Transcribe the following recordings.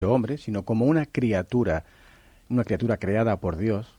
hombre, sino como una criatura creada por Dios,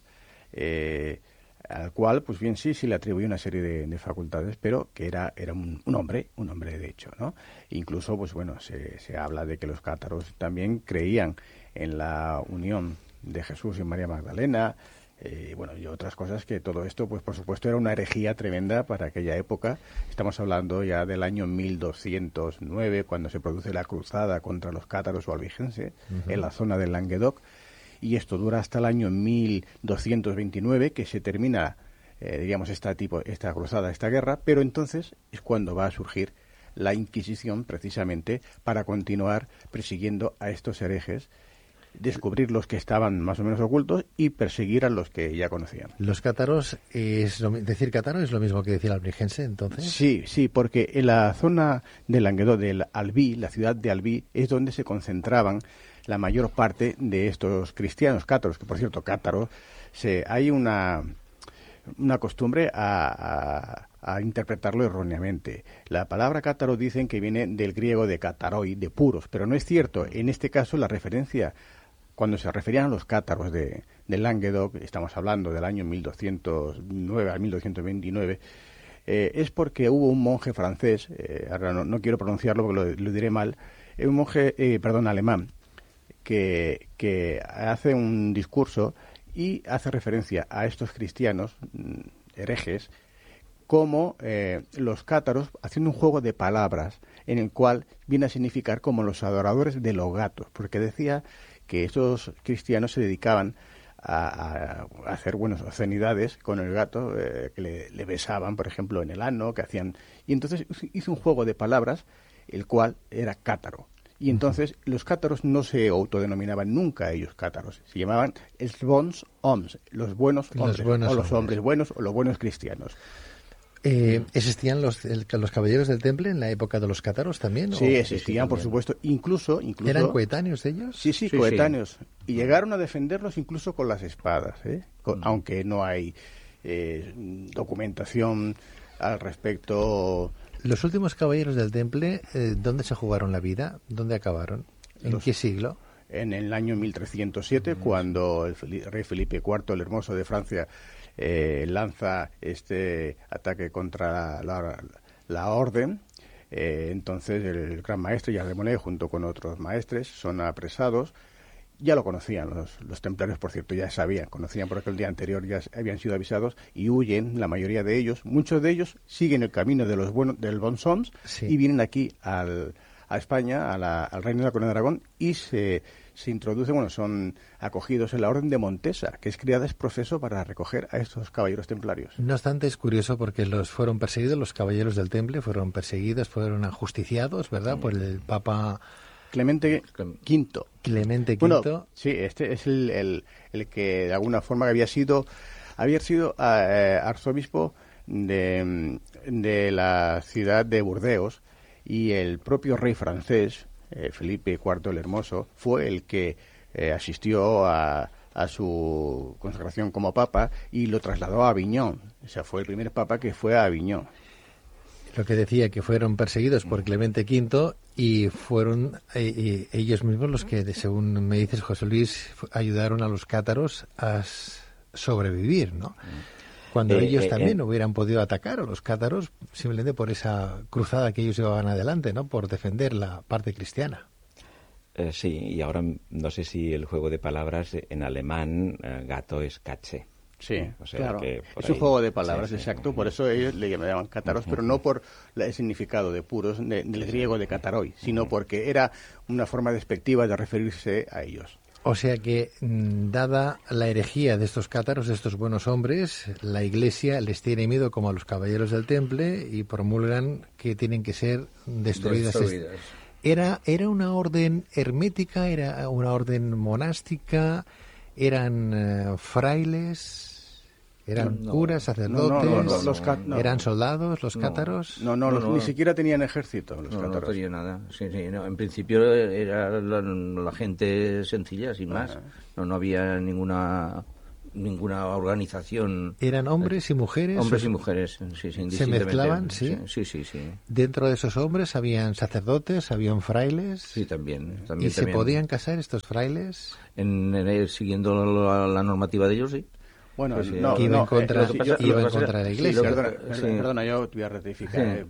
al cual, pues bien, sí le atribuye una serie de facultades, pero que era un hombre de hecho, ¿no? Incluso, pues bueno, se habla de que los cátaros también creían en la unión de Jesús y María Magdalena, bueno, y otras cosas, que todo esto, pues por supuesto, era una herejía tremenda para aquella época. Estamos hablando ya del año 1209, cuando se produce la cruzada contra los cátaros o albigenses en la zona del Languedoc, y esto dura hasta el año 1229, que se termina, digamos, esta cruzada, esta guerra, pero entonces es cuando va a surgir la Inquisición, precisamente para continuar persiguiendo a estos herejes, descubrir los que estaban más o menos ocultos y perseguir a los que ya conocían. Los cátaros, decir cátaro es lo mismo que decir albigense, entonces. Sí, porque en la zona del Languedoc, del Albi, la ciudad de Albi, es donde se concentraban la mayor parte de estos cristianos cátaros, que por cierto, cátaro, hay una costumbre a interpretarlo erróneamente. La palabra cátaro dicen que viene del griego de cataroi, de puros, pero no es cierto. En este caso, la referencia, cuando se referían a los cátaros del Languedoc, estamos hablando del año 1209 al 1229, es porque hubo un monje francés, ahora no quiero pronunciarlo porque lo diré mal, un monje, alemán, que hace un discurso y hace referencia a estos cristianos herejes como los cátaros, haciendo un juego de palabras en el cual viene a significar como los adoradores de los gatos, porque decía que estos cristianos se dedicaban a hacer obscenidades con el gato, que le besaban, por ejemplo, en el ano, que hacían, y entonces hizo un juego de palabras, el cual era cátaro. Y entonces los cátaros no se autodenominaban nunca ellos cátaros, se llamaban els bons homes, los buenos hombres, o los hombres buenos, o los buenos cristianos. ¿Existían los caballeros del Temple en la época de los cátaros también? Sí, existían, por supuesto. Incluso ¿Eran coetáneos de ellos? Sí, coetáneos. Sí. Y llegaron a defenderlos incluso con las espadas, aunque no hay documentación al respecto. Los últimos caballeros del Temple, ¿dónde se jugaron la vida? ¿Dónde acabaron? ¿En qué siglo? En el año 1307, cuando el rey Felipe IV, el Hermoso de Francia, lanza este ataque contra la orden. Entonces el gran maestre Jean de Monnet, junto con otros maestres, son apresados. Ya lo conocían los templarios, por cierto, ya conocían porque el día anterior ya habían sido avisados y huyen, la mayoría de ellos. Muchos de ellos siguen el camino de los buenos, del Bons Homes, y vienen aquí a España, al Reino de la Corona de Aragón, y se introducen, son acogidos en la Orden de Montesa, que es criada ex profeso para recoger a estos caballeros templarios. No obstante, es curioso porque fueron perseguidos, los caballeros del Temple fueron perseguidos, fueron ajusticiados, ¿verdad?, por el Papa Clemente V. Clemente V. Bueno, sí, este es el que de alguna forma había sido arzobispo de la ciudad de Burdeos, y el propio rey francés, Felipe IV el Hermoso, fue el que asistió a su consagración como papa y lo trasladó a Aviñón. O sea, fue el primer papa que fue a Aviñón. Lo que decía, que fueron perseguidos por Clemente V y fueron ellos mismos los que, según me dices, José Luis, ayudaron a los cátaros a sobrevivir, ¿no? Cuando ellos también hubieran podido atacar a los cátaros simplemente por esa cruzada que ellos llevaban adelante, ¿no?, por defender la parte cristiana. Sí, y ahora no sé si el juego de palabras en alemán, gato es Katze. Sí, o sea, claro. Que es un juego de palabras, sí, exacto. Por eso ellos le llamaban cátaros, pero no por el significado de puros, del griego de cataroi, sino porque era una forma despectiva de referirse a ellos. O sea que, dada la herejía de estos cátaros, de estos buenos hombres, la Iglesia les tiene miedo como a los caballeros del Temple y promulgan que tienen que ser destruidas. ¿Era una orden hermética? ¿Era una orden monástica? ¿Eran frailes? ¿Eran curas, sacerdotes? ¿Eran soldados los cátaros? No, ni siquiera tenían ejército los cátaros. No tenían nada. Sí, no. En principio era la gente sencilla, sin más. No había ninguna ninguna organización. ¿Eran hombres y mujeres? Hombres y mujeres, sí, indistintamente. ¿Se mezclaban? Sí. Sí. ¿Dentro de esos hombres habían sacerdotes, habían frailes? Sí, también. ¿Y se podían casar estos frailes? Siguiendo la normativa de ellos, sí. Bueno, pues, que iba en contra de la Iglesia. Perdona, yo te voy a rectificar.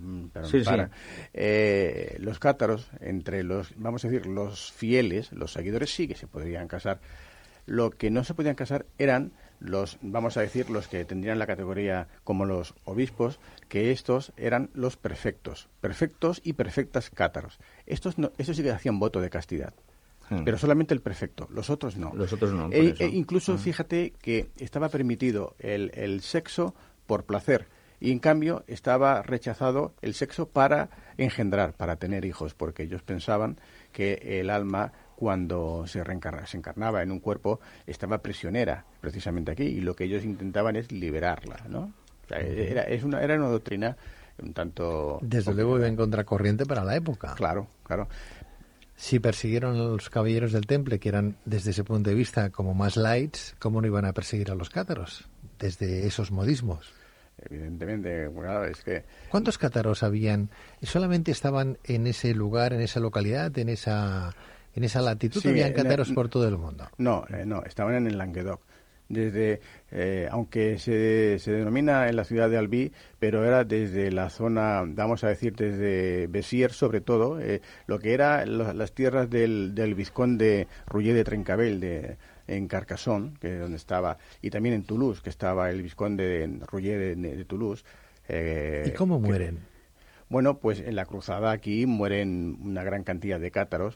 Los cátaros, entre los, vamos a decir, los fieles, los seguidores, sí que se podrían casar. Lo que no se podían casar eran los, vamos a decir, los que tendrían la categoría como los obispos, que estos eran los perfectos y perfectas cátaros. Estos sí que hacían voto de castidad. Pero solamente el perfecto, los otros no. Los otros no. Incluso, fíjate que estaba permitido el sexo por placer y, en cambio, estaba rechazado el sexo para engendrar, para tener hijos, porque ellos pensaban que el alma, cuando se encarnaba en un cuerpo, estaba prisionera, precisamente aquí, y lo que ellos intentaban es liberarla, ¿no? O sea, era una doctrina un tanto... Desde luego iba en contracorriente para la época. Claro. Si persiguieron a los caballeros del Temple, que eran desde ese punto de vista como más lights, ¿cómo no iban a perseguir a los cátaros desde esos modismos? Evidentemente, bueno, es que... ¿Cuántos cátaros habían? ¿Solamente estaban en ese lugar, en esa localidad, en esa latitud? Sí, ¿habían cátaros por todo el mundo? No, estaban en el Languedoc. Desde, aunque se denomina en la ciudad de Albi, pero era desde la zona, vamos a decir, desde Bessières sobre todo, lo que eran las tierras del vizconde Roger de Trencabel en Carcassonne, que es donde estaba, y también en Toulouse, que estaba el vizconde Roger de Toulouse. ¿Y cómo mueren? Bueno, pues en la cruzada aquí mueren una gran cantidad de cátaros.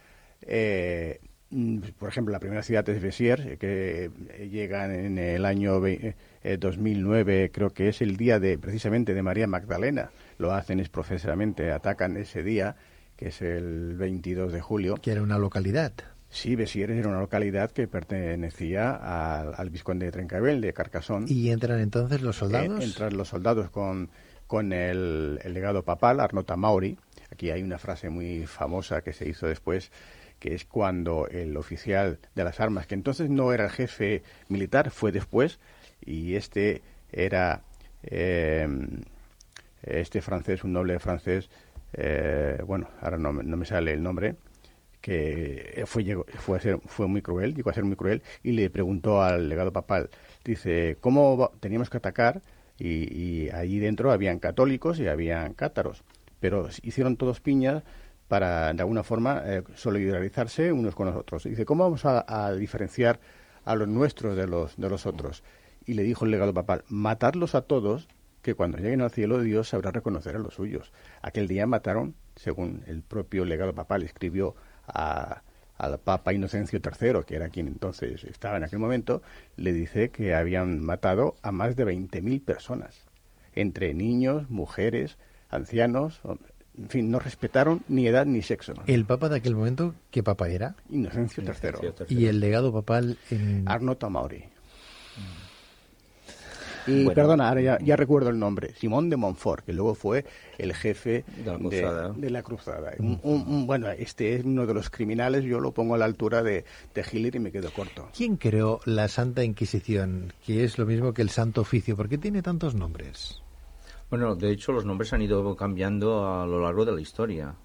Por ejemplo, la primera ciudad es Bessières, que llegan en el año 2009, creo que es el día precisamente de María Magdalena. Lo hacen profesoramente, atacan ese día, que es el 22 de julio. Que era una localidad. Sí, Bessières era una localidad que pertenecía al vizconde de Trencabel, de Carcassonne. ¿Y entran entonces los soldados? Entran los soldados con el legado papal, Arnaud Amaury. Aquí hay una frase muy famosa que se hizo después, que es cuando el oficial de las armas, que entonces no era el jefe militar, fue después, y este era este francés, un noble francés, bueno, ahora no me sale el nombre, que fue muy cruel, llegó a ser muy cruel, y le preguntó al legado papal, dice, ¿cómo teníamos que atacar? Y allí dentro habían católicos y habían cátaros, pero hicieron todos piñas para, de alguna forma, solidarizarse unos con los otros. Dice, ¿cómo vamos a diferenciar a los nuestros de los otros? Y le dijo el legado papal, matadlos a todos, que cuando lleguen al cielo Dios sabrá reconocer a los suyos. Aquel día mataron, según el propio legado papal escribió al Papa Inocencio III, que era quien entonces estaba en aquel momento, le dice que habían matado a más de 20.000 personas, entre niños, mujeres, ancianos. En fin, no respetaron ni edad ni sexo. ¿El Papa de aquel momento qué Papa era? Inocencio III. ¿Y el legado papal? Arnaud Amaury. Y bueno, perdona, ahora ya recuerdo el nombre, Simón de Montfort, que luego fue el jefe de la cruzada. Bueno, este es uno de los criminales, yo lo pongo a la altura de Hitler y me quedo corto. ¿Quién creó la Santa Inquisición, que es lo mismo que el Santo Oficio? ¿Por qué tiene tantos nombres? Bueno, de hecho los nombres han ido cambiando a lo largo de la historia.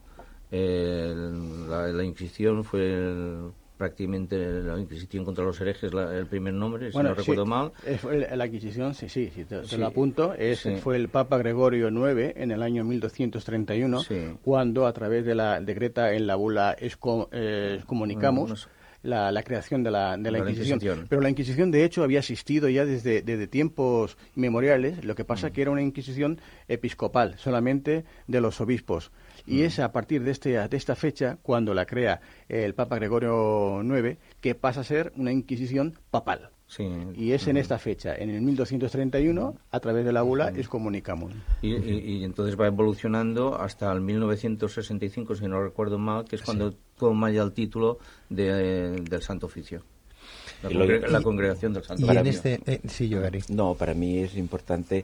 La Inquisición fue prácticamente la Inquisición contra los herejes el primer nombre, si no recuerdo mal. Fue la Inquisición, sí, te lo apunto. Fue el Papa Gregorio IX en el año 1231, cuando a través decreta en la bula Excommunicamus la creación de la Inquisición. Pero la Inquisición, de hecho, había existido ya desde tiempos inmemoriales. Lo que pasa que era una Inquisición episcopal, solamente de los obispos. Y es a partir de esta fecha, cuando la crea el Papa Gregorio IX, que pasa a ser una Inquisición papal. Sí. Y es en esta fecha, en el 1231, a través de la bula Excommunicamus. Y entonces va evolucionando hasta el 1965, si no recuerdo mal, que es cuando toma ya el título del Santo Oficio. La congregación del Santo Oficio. Sí, yo, Gary. No, para mí es importante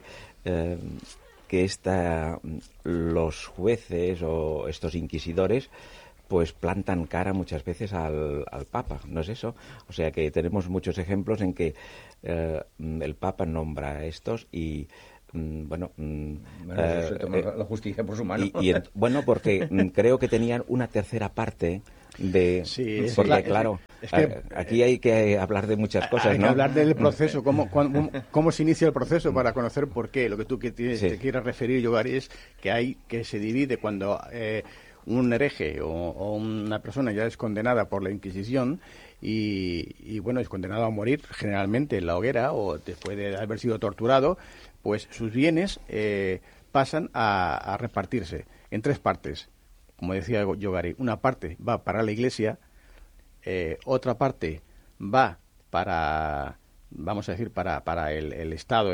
que los jueces o estos inquisidores pues plantan cara muchas veces al Papa, ¿no es eso? O sea que tenemos muchos ejemplos en que el Papa nombra a estos y la justicia por su mano. Bueno, porque creo que tenían una tercera parte de... Sí, porque claro, es que, aquí hay que hablar de muchas cosas, hay ¿no? que hablar del proceso, cómo se inicia el proceso para conocer por qué. Lo que tú te quieres referir, Yogari, es que se divide cuando un hereje o una persona ya es condenada por la Inquisición y bueno, es condenado a morir generalmente en la hoguera o después de haber sido torturado, pues sus bienes pasan a repartirse en tres partes. Como decía Yogari, una parte va para la Iglesia, otra parte va para, vamos a decir, para el Estado,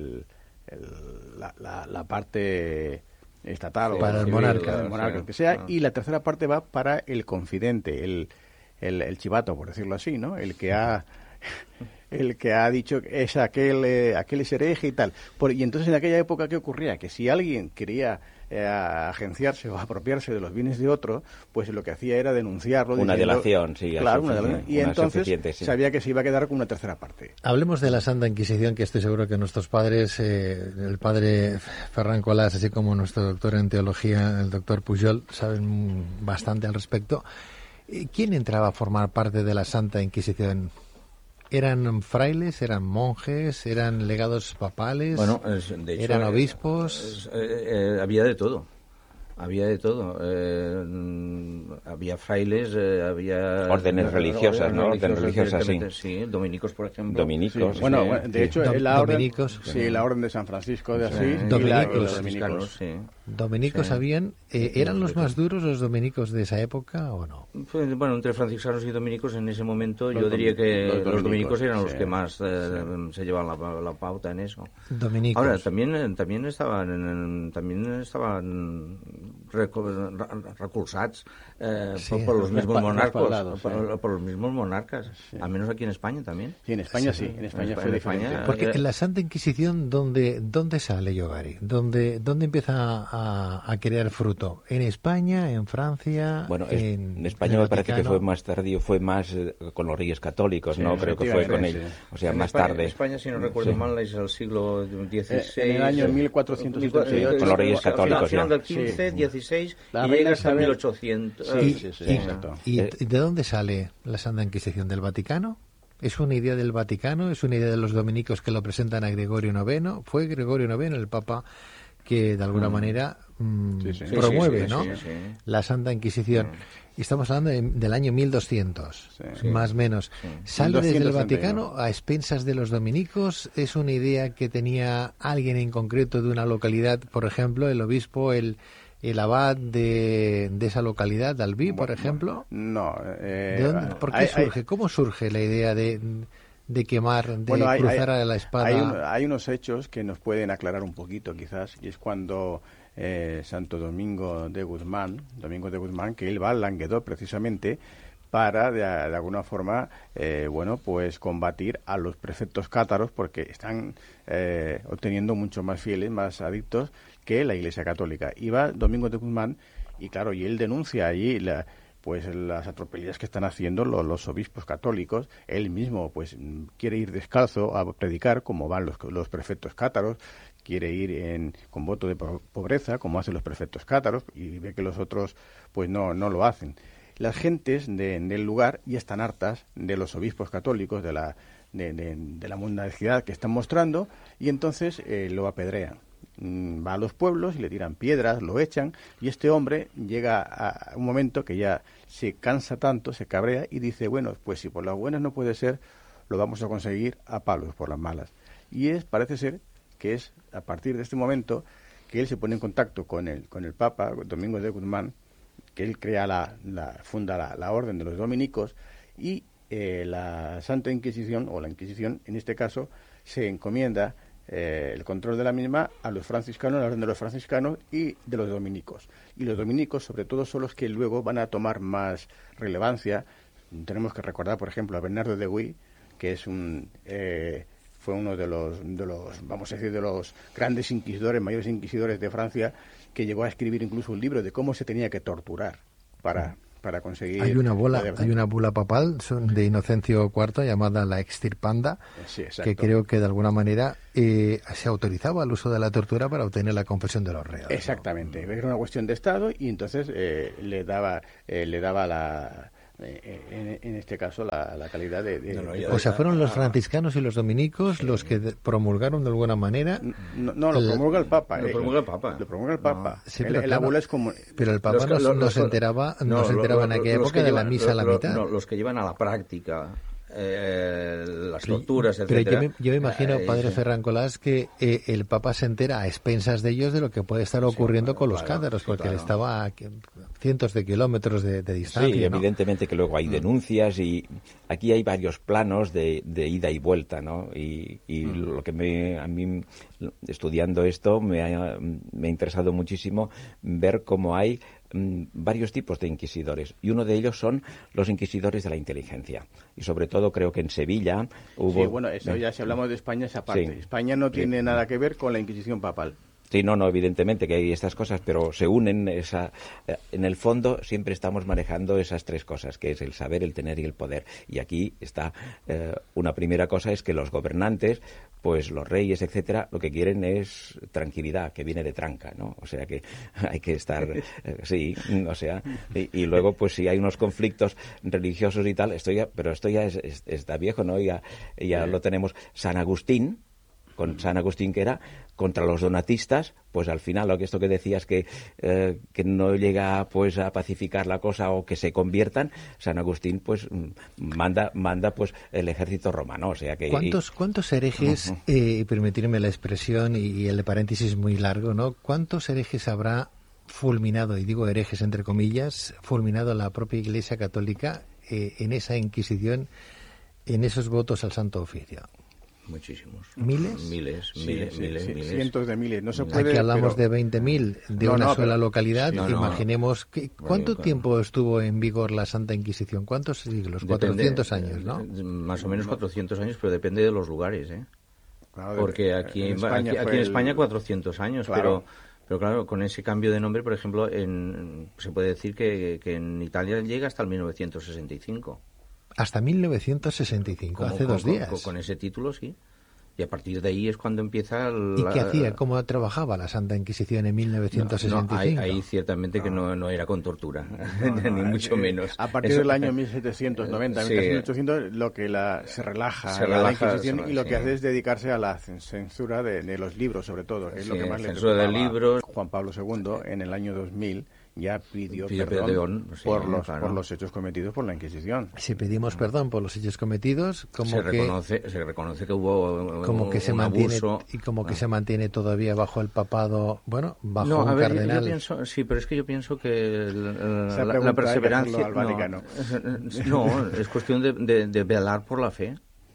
la parte estatal para o el monarca, lo que sea, y la tercera parte va para el confidente, el chivato, por decirlo así, ¿no? El que ha dicho es aquel es hereje y tal. Y entonces en aquella época, ¿qué ocurría? Que si alguien quería agenciarse o apropiarse de los bienes de otro, pues lo que hacía era denunciarlo. Una delación, sí. Claro, una delación. Y entonces sabía que se iba a quedar con una tercera parte. Hablemos de la Santa Inquisición, que estoy seguro que nuestros padres, el padre Ferran Colás, así como nuestro doctor en teología, el doctor Pujol, saben bastante al respecto. ¿Quién entraba a formar parte de la Santa Inquisición? ¿Eran frailes, eran monjes, eran legados papales, bueno, de hecho, eran obispos? Había de todo. Había frailes, había... Órdenes religiosas, ¿no? Órdenes religiosas, sí. Sí, dominicos, por ejemplo. Dominicos. Sí. Bueno, de hecho, la orden... Dominicos. Sí, la orden de San Francisco de Asís. Dominicos. Sí. Dominicos habían... ¿Eran los más duros los dominicos de esa época o no? Pues, bueno, entre franciscanos y dominicos en ese momento yo diría que los dominicos eran los que más se llevaban la pauta en eso. Dominicos. Ahora, también estaban recolzats por los mismos monarcas, por los mismos monarcas, al menos aquí en España también. Sí, en España sí, en España fue diferente. Porque en la Santa Inquisición, ¿dónde sale, Yogari? ¿Dónde empieza a crear fruto? ¿En España, en Francia? Bueno, en España me parece que fue más tardío, fue más con los reyes católicos, ¿no? Creo que fue con ellos, o sea, más tarde. En España, si no recuerdo mal, es el siglo XVI. En el año 1478. Con los reyes católicos, final del 15, 16, y llega hasta 1800. ¿Y de dónde sale la Santa Inquisición? ¿Del Vaticano? ¿Es una idea del Vaticano? ¿Es una idea de los dominicos que lo presentan a Gregorio IX? Fue Gregorio IX el Papa que de alguna manera promueve la Santa Inquisición. Y estamos hablando del año 1200, más o menos. ¿Sale desde el Vaticano a expensas de los dominicos? ¿Es una idea que tenía alguien en concreto de una localidad, por ejemplo, el obispo, el abad de esa localidad, de Albi, por ejemplo? No. ¿Por qué surge? ¿Cómo surge la idea de quemar, de cruzar a la espada? Hay unos hechos que nos pueden aclarar un poquito, quizás, y es cuando Santo Domingo de Guzmán, que él va al Languedoc precisamente para, de alguna forma, pues combatir a los prefectos cátaros, porque están obteniendo mucho más fieles, más adictos que la Iglesia Católica. Y va Domingo de Guzmán y, claro, y él denuncia allí las atropellas que están haciendo los obispos católicos. Él mismo pues quiere ir descalzo a predicar, como van los prefectos cátaros, quiere ir con voto de pobreza, como hacen los prefectos cátaros, y ve que los otros pues no lo hacen. Las gentes del lugar ya están hartas de los obispos católicos, de la mundanalidad que están mostrando, y entonces lo apedrean. Va a los pueblos y le tiran piedras, lo echan, y este hombre llega a un momento que ya se cansa tanto, se cabrea y dice, bueno, pues si por las buenas no puede ser, lo vamos a conseguir a palos por las malas. Y parece ser que es a partir de este momento que él se pone en contacto con el Papa, Domingo de Guzmán, que él crea funda la orden de los dominicos, y la Santa Inquisición, o la Inquisición en este caso, se encomienda el control de la misma a los franciscanos, la orden de los franciscanos y de los dominicos. Y los dominicos, sobre todo, son los que luego van a tomar más relevancia. Tenemos que recordar, por ejemplo, a Bernardo de Huy, que es fue uno de los, vamos a decir, de los grandes inquisidores, mayores inquisidores de Francia, que llegó a escribir incluso un libro de cómo se tenía que torturar para para conseguir... Hay una bula papal de Inocencio IV llamada la Extirpanda, sí, que creo que de alguna manera se autorizaba el uso de la tortura para obtener la confesión de los reos. Exactamente, ¿no? Era una cuestión de Estado y entonces le daba la... En este caso la calidad de... O sea, fueron los franciscanos y los dominicos los que promulgaron de alguna manera... No, lo promulga el Papa. Lo promulga el Papa. Lo promulga el Papa. Sí, la bula es como... Pero el Papa no se enteraba en aquella época de la misa a la mitad. No, los que llevan a la práctica las torturas, pero etcétera. yo me imagino, padre Ferran Colás, que el Papa se entera a expensas de ellos de lo que puede estar ocurriendo con los cátaros, porque él estaba a cientos de kilómetros de distancia. Sí, ¿no? evidentemente que luego hay denuncias y aquí hay varios planos de ida y vuelta, ¿no? Y lo que a mí, estudiando esto, me ha interesado muchísimo ver cómo hay varios tipos de inquisidores, y uno de ellos son los inquisidores de la inteligencia, y sobre todo creo que en Sevilla hubo... Sí, bueno, eso ya si hablamos de España, esa parte. Sí. España no tiene nada que ver con la Inquisición papal. Sí, no, evidentemente que hay estas cosas, pero se unen en el fondo siempre estamos manejando esas tres cosas, que es el saber, el tener y el poder. Y aquí está una primera cosa, es que los gobernantes, pues los reyes, etcétera, lo que quieren es tranquilidad, que viene de tranca, ¿no? O sea que hay que estar, sí, o sea, y luego pues si hay unos conflictos religiosos y tal, esto ya está viejo, ¿no? Ya lo tenemos. San Agustín que era contra los donatistas, pues al final esto que decías que no llega pues a pacificar la cosa o que se conviertan, San Agustín pues manda pues el ejército romano, o sea que... ¿Cuántos herejes, permitirme la expresión y el paréntesis muy largo, ¿no? ¿Cuántos herejes habrá fulminado, y digo herejes entre comillas, fulminado la propia Iglesia Católica en esa Inquisición, en esos votos al Santo Oficio? Muchísimos. ¿Miles? Miles. Cientos de miles. No se puede, aquí hablamos de 20.000 de una sola localidad. Imaginemos, ¿cuánto tiempo estuvo en vigor la Santa Inquisición? ¿Cuántos siglos? 400 años, ¿no? Más o menos 400 años, pero depende de los lugares, ¿eh? Claro, porque aquí en España 400 años, claro. Pero claro, con ese cambio de nombre, por ejemplo, se puede decir que en Italia llega hasta el 1965. Hasta 1965, hace 2 días. Con ese título, sí. Y a partir de ahí es cuando empieza... ¿Y qué hacía? ¿Cómo trabajaba la Santa Inquisición en 1965? Ahí ciertamente que no era con tortura, ni mucho menos. A partir del año 1790, 1800, lo que se relaja la Inquisición y lo que hace es dedicarse a la censura de los libros, sobre todo, que es lo que más le preocupaba. De libros. Juan Pablo II, en el año 2000, ya pidió perdón por los hechos cometidos por la Inquisición. Si pedimos perdón por los hechos cometidos, se reconoce que hubo como que se mantiene abuso. Y como que se mantiene todavía bajo el papado, bajo un cardenal. Pero es que yo pienso que la perseverancia al Vaticano. Es cuestión de velar por la fe.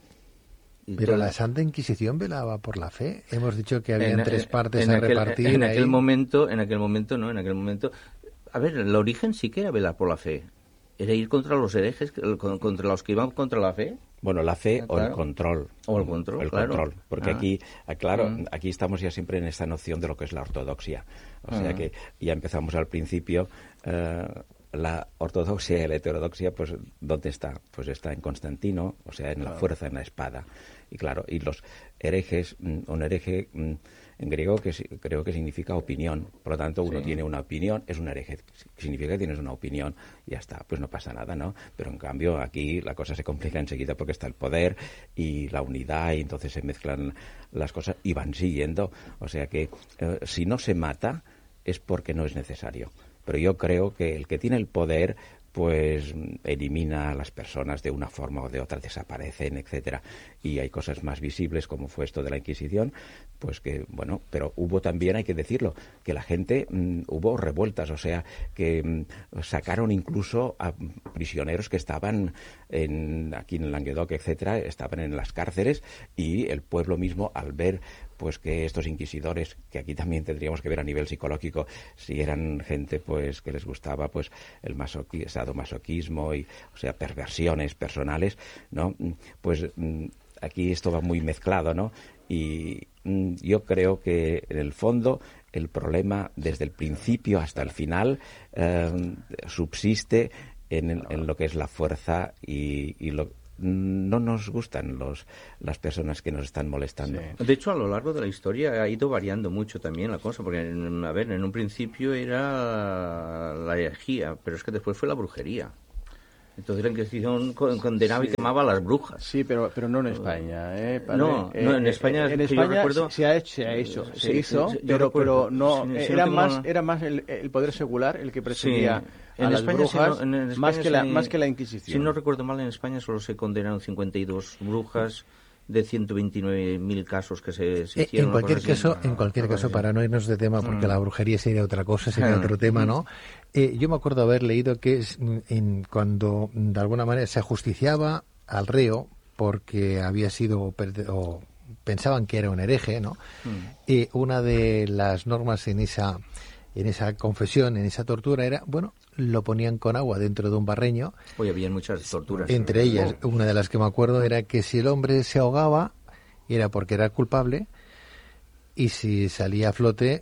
Pero la Santa Inquisición velaba por la fe. Hemos dicho que había 3 partes a repartir. En aquel momento, a ver, el origen sí que era velar por la fe. Era ir contra los herejes, contra los que iban contra la fe. Bueno, la fe o el control. O el control, control. Porque aquí estamos ya siempre en esta noción de lo que es la ortodoxia. O sea que ya empezamos al principio... la ortodoxia y la heterodoxia, pues, ¿dónde está? Pues está en Constantino, o sea, en la fuerza, en la espada. Y claro, y los herejes, un hereje en griego creo que significa opinión. Por lo tanto, uno tiene una opinión, es un hereje. Significa que tienes una opinión y ya está, pues no pasa nada, ¿no? Pero en cambio aquí la cosa se complica enseguida porque está el poder y la unidad y entonces se mezclan las cosas y van siguiendo. O sea que si no se mata es porque no es necesario. Pero yo creo que el que tiene el poder pues elimina a las personas de una forma o de otra, desaparecen, etcétera. Y hay cosas más visibles, como fue esto de la Inquisición, pues que, bueno, pero hubo también, hay que decirlo, que la gente, hubo revueltas, o sea, que sacaron incluso a prisioneros que estaban aquí en Languedoc, etcétera, estaban en las cárceles, y el pueblo mismo, al ver pues que estos inquisidores, que aquí también tendríamos que ver a nivel psicológico, si eran gente pues que les gustaba pues el sadomasoquismo y, o sea, perversiones personales, ¿no? Pues aquí esto va muy mezclado, ¿no? Y yo creo que en el fondo el problema desde el principio hasta el final subsiste en lo que es la fuerza y no nos gustan las personas que nos están molestando. Sí. De hecho, a lo largo de la historia ha ido variando mucho también la cosa, porque, a ver, en un principio era la herejía, pero es que después fue la brujería. Entonces la Inquisición condenaba y quemaba a las brujas. Sí, pero no en España, No, en España, en España recuerdo, se hizo, pero no, era más el poder secular el que perseguía a las brujas, más que la Inquisición. Si no recuerdo mal, en España solo se condenaron 52 brujas de 129.000 casos que se hicieron. En cualquier caso, para no irnos de tema, porque la brujería sería otra cosa, sería otro tema, ¿no? Yo me acuerdo haber leído que cuando de alguna manera se ajusticiaba al reo porque había sido o pensaban que era un hereje, ¿no? Una de las normas en esa confesión, en esa tortura era, bueno, lo ponían con agua dentro de un barreño. Hoy había muchas torturas. Entre ellas, una de las que me acuerdo era que si el hombre se ahogaba era porque era culpable, y si salía a flote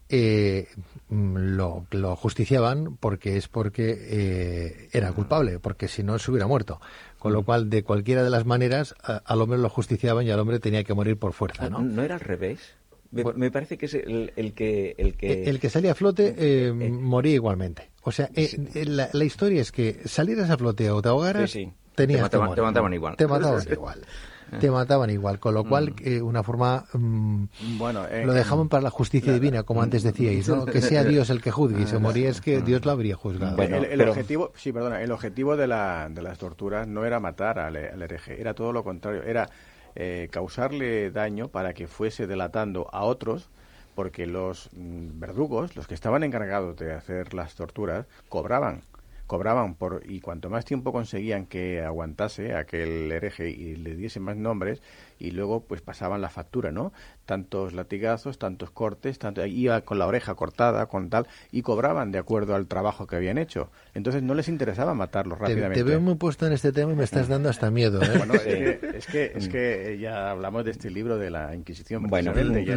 lo justiciaban porque era culpable, porque si no se hubiera muerto. Con lo cual, de cualquiera de las maneras, al hombre lo justiciaban y al hombre tenía que morir por fuerza, ¿no? ¿No era al revés? Me parece que es el que salía a flote moría igualmente. O sea, la historia es que salieras a flote o te ahogaras, tenías que morir. Te mataban igual. Te mataban igual, con lo cual una forma lo dejaban para la justicia divina, como antes decíais, ¿no? Que sea Dios el que juzgue, y se moría es que Dios lo habría juzgado. Bueno, el objetivo de las torturas no era matar al hereje, era todo lo contrario, era causarle daño para que fuese delatando a otros, porque los verdugos, los que estaban encargados de hacer las torturas, cobraban y cuanto más tiempo conseguían que aguantase aquel hereje y le diese más nombres, y luego pues pasaban la factura, ¿no? Tantos latigazos, tantos cortes, iba con la oreja cortada, con tal, y cobraban de acuerdo al trabajo que habían hecho. Entonces no les interesaba matarlos rápidamente. Te veo muy puesto en este tema y me estás dando hasta miedo, ¿eh? Bueno, es que ya hablamos de este libro de la Inquisición. Bueno,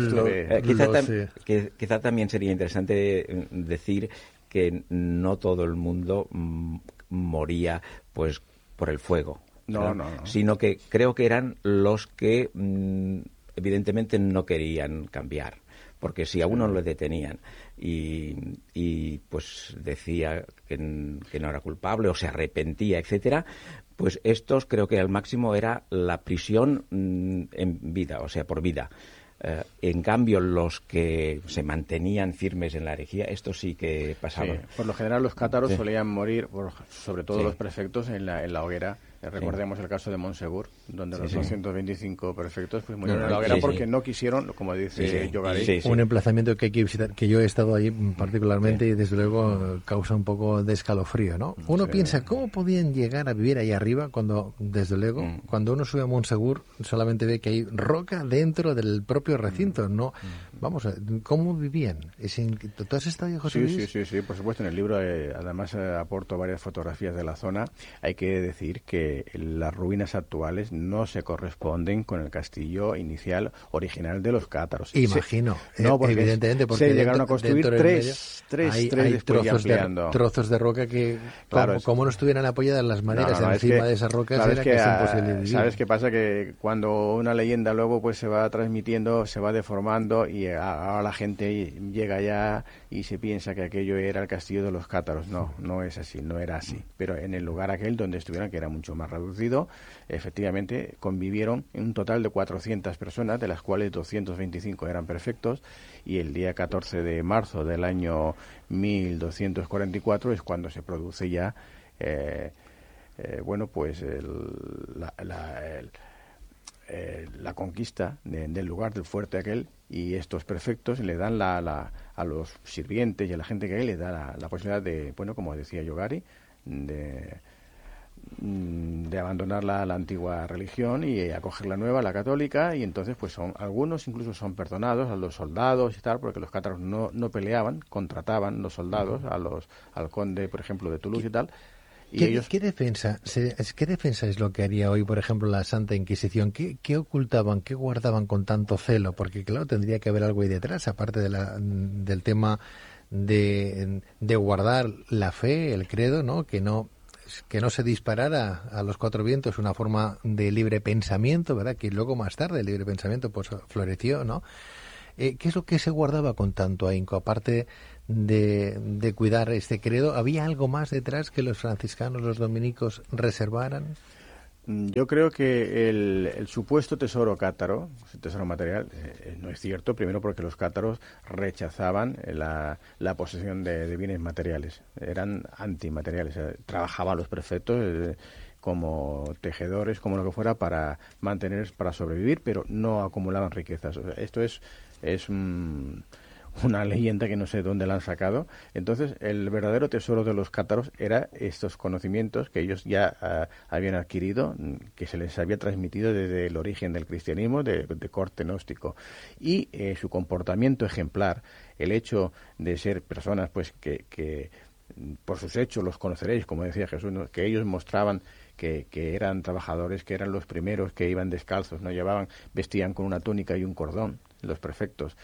quizá también sería interesante decir que no todo el mundo moría pues por el fuego, no, sino que creo que eran los que evidentemente no querían cambiar, porque si a uno le detenían y pues decía que no era culpable o se arrepentía, etcétera, pues estos creo que al máximo era la prisión en vida, o sea, por vida. En cambio, los que se mantenían firmes en la herejía, estos sí que pasaban. Sí, por lo general los cátaros solían morir, sobre todo los prefectos, en la hoguera. Recordemos el caso de Monsegur, donde los 225 prefectos pues murieron en la hoguera porque no quisieron, como dice Yogari. Un emplazamiento que hay que visitar, que yo he estado ahí particularmente y desde luego causa un poco de escalofrío, ¿no? Uno piensa, ¿cómo podían llegar a vivir ahí arriba cuando, desde luego, cuando uno sube a Monsegur solamente ve que hay roca dentro del propio recinto? No, vamos, ¿cómo vivían? ¿Tú has estado ahí, José Luis? Sí, por supuesto. En el libro además aporto varias fotografías de la zona. Hay que decir que las ruinas actuales no se corresponden con el castillo inicial original de los cátaros. Imagino, evidentemente, porque se llegaron a construir tres trozos de roca que, claro, como no estuvieran apoyadas las maderas encima de esas rocas, era que es imposible vivir. ¿Sabes qué pasa? Que cuando una leyenda luego pues se va transmitiendo, se va deformando, y ahora la gente llega ya y se piensa que aquello era el castillo de los cátaros. No es así, no era así. Pero en el lugar aquel donde estuvieron, que era mucho más reducido, efectivamente convivieron en un total de 400 personas, de las cuales 225 eran perfectos, y el día 14 de marzo del año 1244 es cuando se produce ya la conquista del lugar, del fuerte aquel, y estos perfectos le dan a los sirvientes y a la gente que hay le da la posibilidad de, bueno, como decía Yogari, de abandonar la antigua religión y acoger la nueva, la católica, y entonces pues algunos incluso son perdonados, a los soldados y tal, porque los cátaros no peleaban, contrataban los soldados al conde, por ejemplo, de Toulouse y tal. ¿Qué defensa es lo que haría hoy, por ejemplo, la Santa Inquisición? ¿Qué ocultaban, qué guardaban con tanto celo? Porque, claro, tendría que haber algo ahí detrás, aparte del tema de guardar la fe, el credo, ¿no? Que no que no se disparara a los cuatro vientos una forma de libre pensamiento, ¿verdad? Que luego más tarde el libre pensamiento pues floreció, ¿no? ¿Qué es lo que se guardaba con tanto ahínco? Aparte de cuidar este credo, ¿había algo más detrás que los franciscanos, los dominicos, reservaran? Yo creo que el supuesto tesoro cátaro, tesoro material, no es cierto, primero porque los cátaros rechazaban la posesión de bienes materiales, eran antimateriales, trabajaban los prefectos como tejedores, como lo que fuera, para sobrevivir, pero no acumulaban riquezas. O sea, esto es una leyenda que no sé dónde la han sacado. Entonces, el verdadero tesoro de los cátaros era estos conocimientos que ellos ya habían adquirido, que se les había transmitido desde el origen del cristianismo, de corte gnóstico. Y su comportamiento ejemplar, el hecho de ser personas pues que por sus hechos los conoceréis, como decía Jesús, ¿no? Que ellos mostraban que eran trabajadores, que eran los primeros que iban descalzos, no vestían con una túnica y un cordón, los prefectos.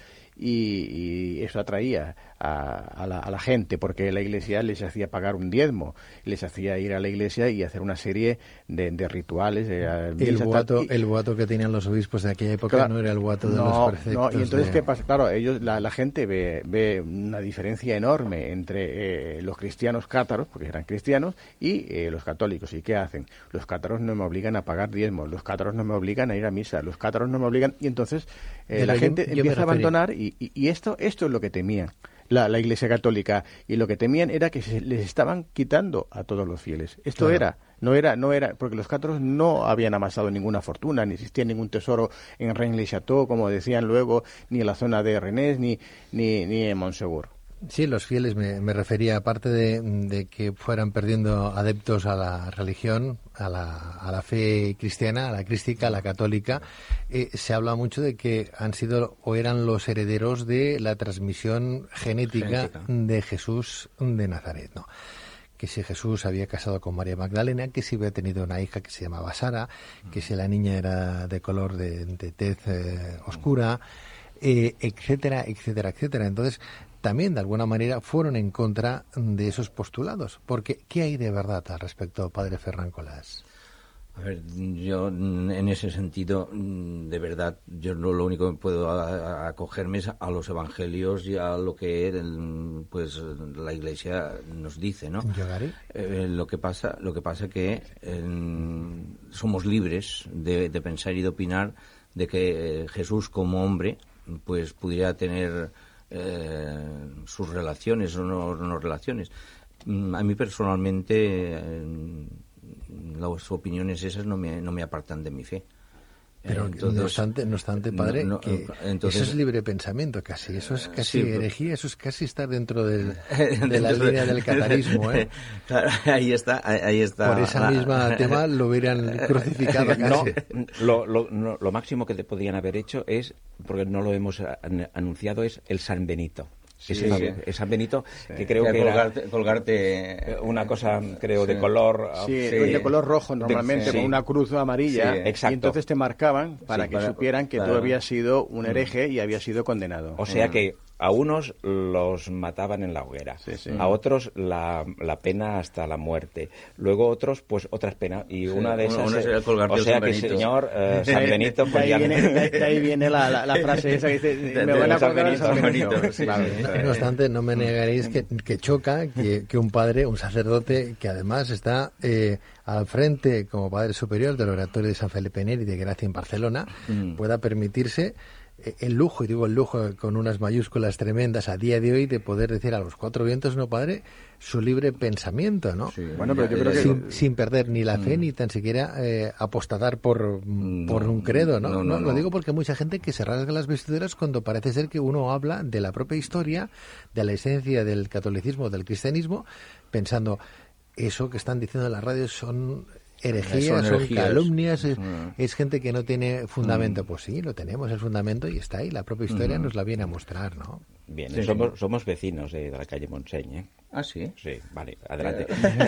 Y eso atraía a la gente, porque la Iglesia les hacía pagar un diezmo, les hacía ir a la Iglesia y hacer una serie de rituales. El boato que tenían los obispos de aquella época, claro, no era el boato de los prefectos. No, y entonces, ¿qué pasa? Claro, la gente ve una diferencia enorme entre los cristianos cátaros, porque eran cristianos, y los católicos. ¿Y qué hacen? Los cátaros no me obligan a pagar diezmos, los cátaros no me obligan a ir a misa, los cátaros no me obligan, y entonces la gente empieza a abandonar, y esto es lo que temían la Iglesia Católica, y lo que temían era que se les estaban quitando a todos los fieles. Esto claro. No era, porque los cátaros no habían amasado ninguna fortuna, ni existía ningún tesoro en Rennes-le-Château, como decían luego, ni en la zona de Rennes, ni en Montsegur. Sí, los fieles, me refería, aparte de que fueran perdiendo adeptos a la religión, a la fe cristiana, a la crística, a la católica, se habla mucho de que han sido o eran los herederos de la transmisión genética de Jesús de Nazaret, ¿no? Que si Jesús había casado con María Magdalena, que si había tenido una hija que se llamaba Sara, que si la niña era de color de tez oscura, etcétera, etcétera, etcétera. Entonces, también de alguna manera fueron en contra de esos postulados. Porque, ¿qué hay de verdad al respecto, padre Ferran Colás? A ver, yo en ese sentido, de verdad, yo lo único que puedo acogerme es a los evangelios y a lo que pues la Iglesia nos dice, ¿no? Lo que pasa que somos libres de pensar y de opinar de que Jesús como hombre pues pudiera tener sus relaciones o no relaciones. A mí personalmente las opiniones esas no me apartan de mi fe. Pero entonces, no obstante, padre, entonces, eso es libre pensamiento casi, eso es casi herejía, eso es casi estar dentro de la línea del catarismo, ¿eh? Claro, ahí está. Por esa misma tema lo hubieran crucificado casi. Lo máximo que te podrían haber hecho es, porque no lo hemos anunciado, es el San Benito. Es San Benito, que creo que era colgarte una cosa, creo, de color... de color rojo normalmente, con una cruz amarilla, y entonces te marcaban para que supieran que tú habías sido un hereje y habías sido condenado. O sea que a unos los mataban en la hoguera, a otros la pena hasta la muerte, luego otros pues otras penas, y una de esas o sea que señor San Benito pues de ahí viene la frase esa que dice me van a colgar al San Benito. No obstante, no me negaréis que choca que un padre, un sacerdote que además está al frente como padre superior del oratorio de San Felipe Neri de Gracia en Barcelona pueda permitirse el lujo, y digo el lujo con unas mayúsculas tremendas a día de hoy, de poder decir a los cuatro vientos, no padre, su libre pensamiento, ¿no? Sí. Bueno, pero yo creo que sin perder ni la fe ni tan siquiera apostatar por un credo, ¿no? No. Lo digo porque hay mucha gente que se rasga las vestiduras cuando parece ser que uno habla de la propia historia, de la esencia del catolicismo, del cristianismo, pensando eso que están diciendo en las radios son herejías, son calumnias, es gente que no tiene fundamento. Pues sí, lo tenemos, el fundamento, y está ahí, la propia historia nos la viene a mostrar, ¿no? Bien, somos vecinos de la calle Montseny, ¿eh? ¿Ah, sí? Sí, vale, adelante.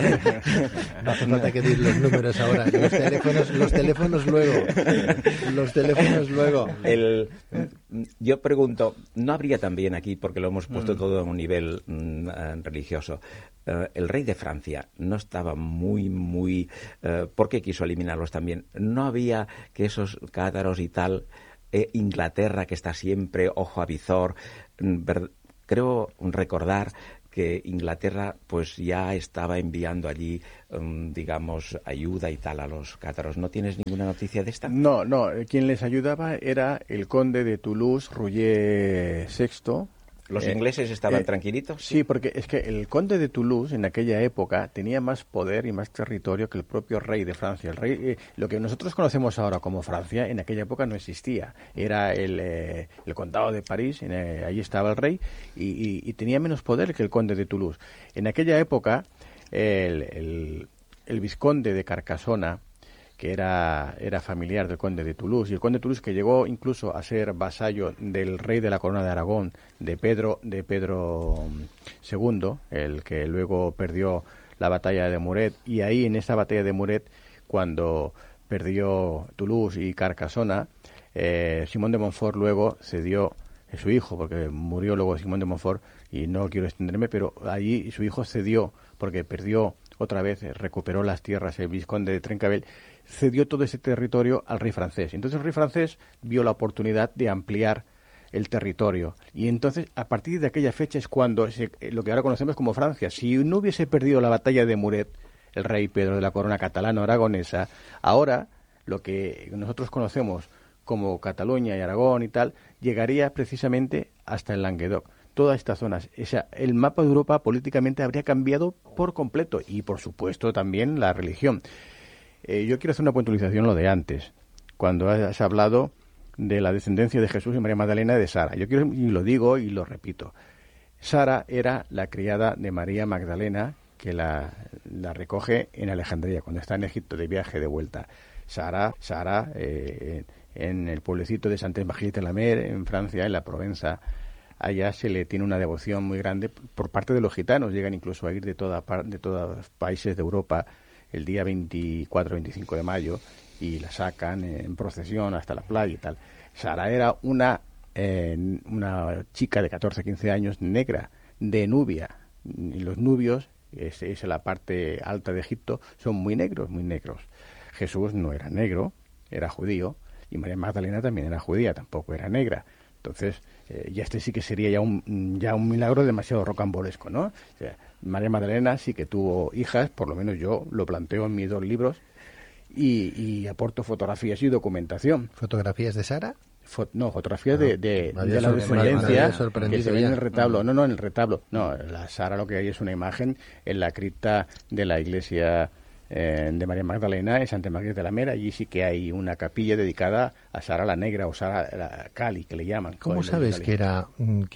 No hace falta que dir los números ahora, los teléfonos luego. yo pregunto, ¿no habría también aquí, porque lo hemos puesto todo a un nivel religioso, el rey de Francia no estaba muy... ¿por qué quiso eliminarlos también? ¿No había que esos cátaros y tal, Inglaterra, que está siempre ojo a visor, creo recordar que Inglaterra pues ya estaba enviando allí, digamos, ayuda y tal a los cátaros? ¿No tienes ninguna noticia de esta? No, quien les ayudaba era el conde de Toulouse, Roger VI. ¿Los ingleses estaban tranquilitos? Sí, porque es que el conde de Toulouse en aquella época tenía más poder y más territorio que el propio rey de Francia. El rey, lo que nosotros conocemos ahora como Francia, en aquella época no existía. Era el condado de París, ahí estaba el rey, y tenía menos poder que el conde de Toulouse. En aquella época, el vizconde de Carcassona, que era familiar del conde de Toulouse, y el conde de Toulouse, que llegó incluso a ser vasallo del rey de la corona de Aragón, de Pedro II, el que luego perdió la batalla de Muret, y ahí en esa batalla de Muret, cuando perdió Toulouse y Carcassona, Simón de Montfort luego cedió su hijo, porque murió luego Simón de Montfort, y no quiero extenderme, pero allí su hijo cedió, porque perdió otra vez, recuperó las tierras, el vizconde de Trencavel, cedió todo ese territorio al rey francés. Entonces el rey francés vio la oportunidad de ampliar el territorio. Y entonces, a partir de aquella fecha es cuando lo que ahora conocemos como Francia. Si no hubiese perdido la batalla de Muret, el rey Pedro de la corona catalano-aragonesa, ahora lo que nosotros conocemos como Cataluña y Aragón y tal, llegaría precisamente hasta el Languedoc. Toda esta zona, el mapa de Europa políticamente habría cambiado por completo, y por supuesto también la religión. Yo quiero hacer una puntualización lo de antes, cuando has hablado de la descendencia de Jesús y María Magdalena de Sara. Yo quiero, y lo digo y lo repito, Sara era la criada de María Magdalena, que la recoge en Alejandría, cuando está en Egipto de viaje de vuelta. Sara en el pueblecito de Saint-Exupéry-de-la-Mer, en Francia, en la Provenza, allá se le tiene una devoción muy grande por parte de los gitanos. Llegan incluso a ir de todos países de Europa el día 24-25 de mayo y la sacan en procesión hasta la playa y tal. Sara era una chica de 14-15 años, negra, de Nubia. Y los nubios, es la parte alta de Egipto, son muy negros, muy negros. Jesús no era negro, era judío, y María Magdalena también era judía, tampoco era negra. Entonces, ya sí que sería ya un milagro demasiado rocambolesco, ¿no? O sea, María Magdalena sí que tuvo hijas, por lo menos yo lo planteo en mis 2 libros, y aporto fotografías y documentación. ¿Fotografías de Sara? No, fotografías de la descendencia que se ve en el retablo. No, en el retablo. No, la Sara lo que hay es una imagen en la cripta de la iglesia de María Magdalena en Santa María de la Mera. Allí sí que hay una capilla dedicada a Sara la Negra o Sara la Cali, que le llaman. ¿Cómo sabes que era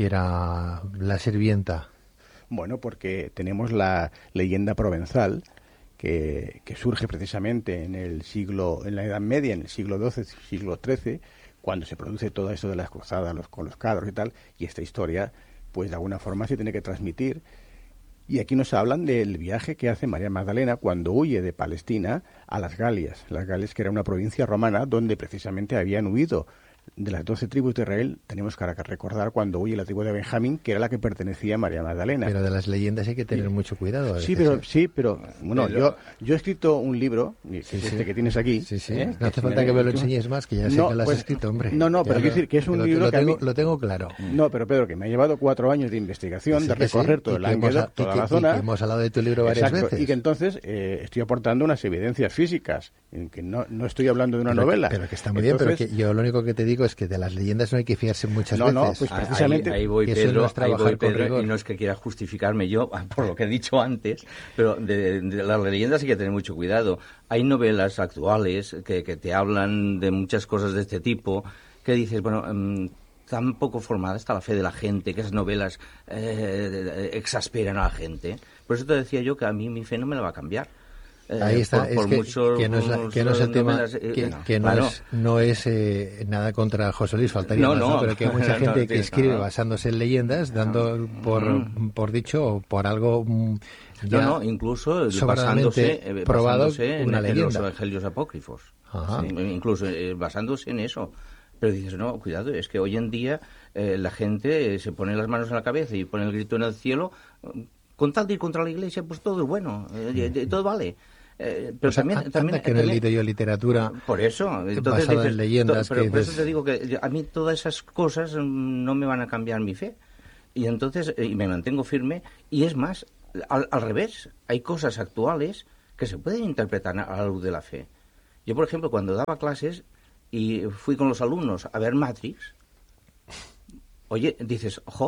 la sirvienta? Bueno, porque tenemos la leyenda provenzal que surge precisamente en la Edad Media, en el siglo XII, siglo XIII, cuando se produce todo eso de las cruzadas con los cátaros y tal, y esta historia, pues de alguna forma se tiene que transmitir. Y aquí nos hablan del viaje que hace María Magdalena cuando huye de Palestina a las Galias, que era una provincia romana donde precisamente habían huido de las 12 tribus de Israel. Tenemos que recordar cuando huye la tribu de Benjamín, que era la que pertenecía a María Magdalena. Pero de las leyendas hay que tener mucho cuidado. Sí, pero bueno, yo he escrito un libro, que tienes aquí. Sí. No hace falta que me lo enseñes más, que ya sé que lo has escrito, hombre. No, pero quiero decir que es un libro lo tengo claro. No, pero Pedro, que me ha llevado 4 años de investigación, de recorrer todo el Languedoc, toda la zona. Y que hemos hablado de tu libro varias veces. Y que entonces estoy aportando unas evidencias físicas, en que no estoy hablando de una novela. Pero que está muy bien, pero que yo lo único que te digo es que de las leyendas no hay que fiarse muchas veces. No, pues precisamente ahí voy, Pedro, y no es que quiera justificarme yo por lo que he dicho antes, pero de las leyendas hay que tener mucho cuidado. Hay novelas actuales que te hablan de muchas cosas de este tipo, que dices, bueno, tan poco formada está la fe de la gente, que esas novelas exasperan a la gente. Por eso te decía yo que a mí mi fe no me la va a cambiar. Ahí está, que no es el tema, no es nada contra José Luis, faltaría más, pero que hay mucha gente que escribe basándose en leyendas, dando por dicho o por algo incluso basándose probado en los evangelios apócrifos. Incluso basándose en eso. Pero dices, no, cuidado, es que hoy en día la gente se pone las manos en la cabeza y pone el grito en el cielo. Con tal de ir contra la Iglesia, pues todo es bueno, todo vale. Pero también que no he leído yo literatura por eso, entonces basada dices, en leyendas. Pero por eso te digo que a mí todas esas cosas no me van a cambiar mi fe. Y entonces y me mantengo firme. Y es más, al revés, hay cosas actuales que se pueden interpretar a la luz de la fe. Yo, por ejemplo, cuando daba clases y fui con los alumnos a ver Matrix, oye, dices, ojo,